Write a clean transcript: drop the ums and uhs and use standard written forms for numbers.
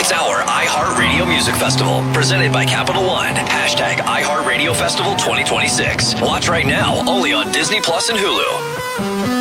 It's our iHeartRadio Music Festival, presented by Capital One. Hashtag iHeartRadio Festival 2026. Watch right now, only on Disney Plus and Hulu.